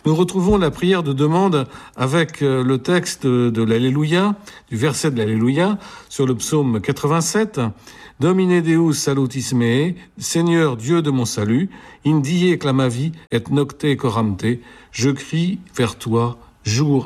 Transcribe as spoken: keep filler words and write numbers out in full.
Nous retrouvons la prière de demande avec le texte de l'Alléluia, du verset de l'Alléluia, sur le psaume quatre-vingt-sept. Domine Deus salutis me, Seigneur Dieu de mon salut, in die clamavi et nocte coramte, je crie vers toi jour